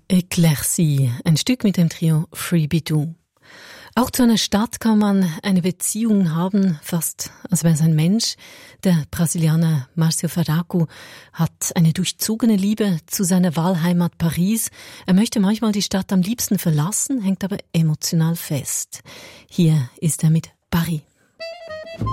Éclaircie, ein Stück mit dem Trio Freebidoo. Auch zu einer Stadt kann man eine Beziehung haben, fast als wäre es ein Mensch. Der Brasilianer Márcio Faraco hat eine durchzogene Liebe zu seiner Wahlheimat Paris. Er möchte manchmal die Stadt am liebsten verlassen, hängt aber emotional fest. Hier ist er mit Paris.